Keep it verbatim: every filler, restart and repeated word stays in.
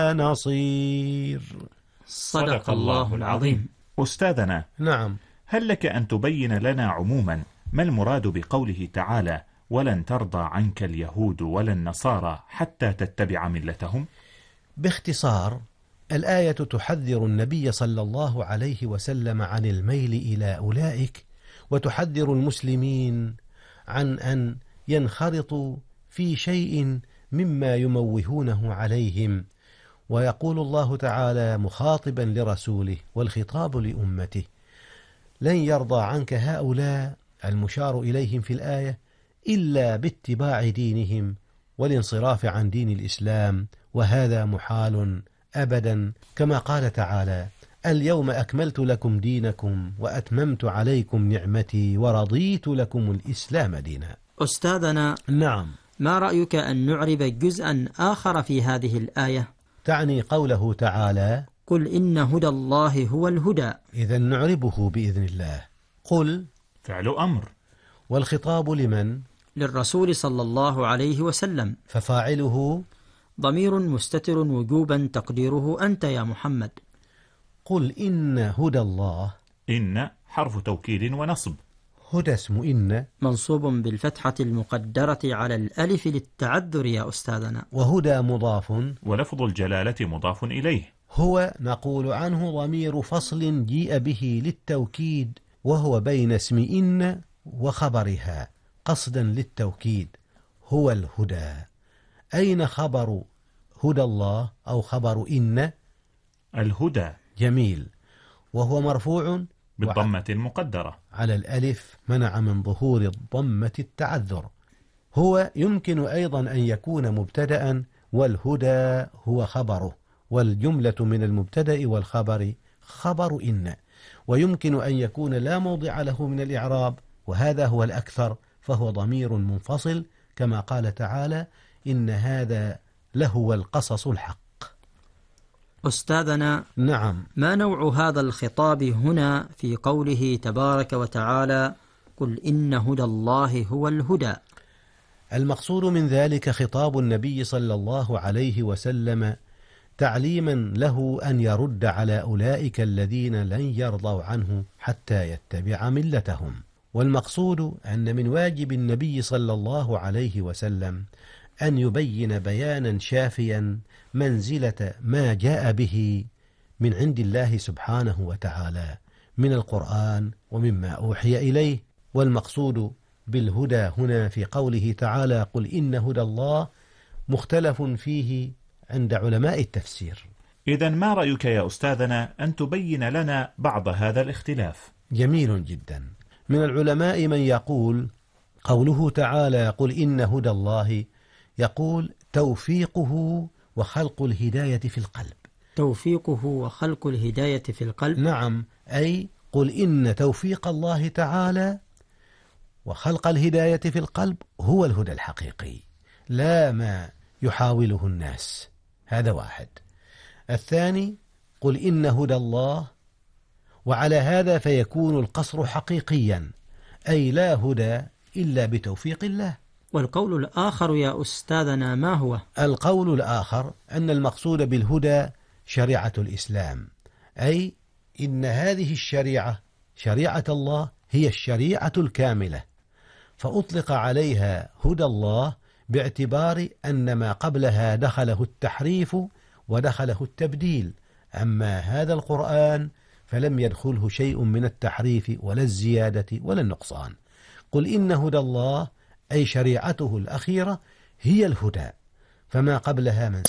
نصير. صدق الله العظيم. أستاذنا، نعم. هل لك أن تبين لنا عموما ما المراد بقوله تعالى ولن ترضى عنك اليهود ولا النصارى حتى تتبع ملتهم؟ باختصار، الآية تحذر النبي صلى الله عليه وسلم عن الميل إلى أولئك، وتحذر المسلمين عن أن ينخرطوا في شيء مما يموهونه عليهم. ويقول الله تعالى مخاطبا لرسوله والخطاب لأمته: لن يرضى عنك هؤلاء المشار إليهم في الآية إلا باتباع دينهم والانصراف عن دين الإسلام، وهذا محال أبدا، كما قال تعالى: اليوم أكملت لكم دينكم وأتممت عليكم نعمتي ورضيت لكم الإسلام دينا. أستاذنا، نعم. ما رأيك أن نعرب جزءا آخر في هذه الآية؟ تعني قوله تعالى: قل إن هدى الله هو الهدى. إذن نعربه بإذن الله. قل فعل أمر، والخطاب لمن؟ للرسول صلى الله عليه وسلم، ففاعله ضمير مستتر وجوبا تقديره أنت يا محمد. قل إن هدى الله، إن حرف توكيد ونصب، هدى اسم إن منصوب بالفتحة المقدرة على الألف للتعذر يا أستاذنا، وهدى مضاف، ولفظ الجلالة مضاف إليه. هو نقول عنه ضمير فصل جيء به للتوكيد، وهو بين اسم إن وخبرها قصدا للتوكيد، هو الهدى. أين خبر هدى الله أو خبر إن؟ الهدى. جميل. وهو مرفوع بالضمة المقدرة على الألف، منع من ظهور الضمة التعذر. هو يمكن أيضا أن يكون مبتدأ، والهدى هو خبره، والجملة من المبتدأ والخبر خبر إن. ويمكن أن يكون لا موضع له من الإعراب، وهذا هو الأكثر، فهو ضمير منفصل، كما قال تعالى: إن هذا لهو القصص الحق. أستاذنا، نعم. ما نوع هذا الخطاب هنا في قوله تبارك وتعالى: قل إن هدى الله هو الهدى؟ المقصود من ذلك خطاب النبي صلى الله عليه وسلم تعليما له أن يرد على أولئك الذين لن يرضوا عنه حتى يتبع ملتهم. والمقصود أن من واجب النبي صلى الله عليه وسلم أن يبين بيانا شافيا منزلة ما جاء به من عند الله سبحانه وتعالى من القرآن ومما أوحي إليه. والمقصود بالهدى هنا في قوله تعالى: قل إن هدى الله، مختلف فيه عند علماء التفسير. إذن ما رأيك يا أستاذنا أن تبين لنا بعض هذا الاختلاف؟ جميل جدا. من العلماء من يقول قوله تعالى: قل إن هدى الله، يقول توفيقه وخلق الهداية في القلب. توفيقه وخلق الهداية في القلب؟ نعم، أي قل إن توفيق الله تعالى وخلق الهداية في القلب هو الهدى الحقيقي، لا ما يحاوله الناس. هذا واحد. الثاني: قل إن هدى الله، وعلى هذا فيكون القصر حقيقيا، أي لا هدى إلا بتوفيق الله. والقول الآخر يا أستاذنا ما هو؟ القول الآخر أن المقصود بالهدى شريعة الإسلام، أي إن هذه الشريعة شريعة الله هي الشريعة الكاملة، فأطلق عليها هدى الله باعتبار أن ما قبلها دخله التحريف ودخله التبديل. أما هذا القرآن فلم يدخله شيء من التحريف ولا الزيادة ولا النقصان. قل إن هدى الله أي شريعته الأخيرة هي الهدى، فما قبلها منسوخ.